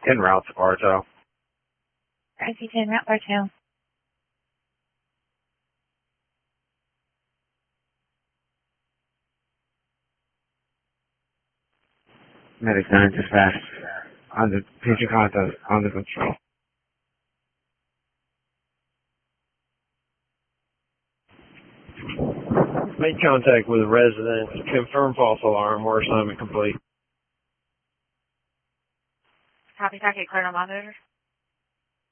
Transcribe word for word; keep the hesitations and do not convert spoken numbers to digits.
En route to Bartow. I C ten, route Bartow. Medic nine dispatch. On the patient contact under control. Made contact with a resident. Confirm false alarm. Or assignment complete. Copy, packet, clear on monitor.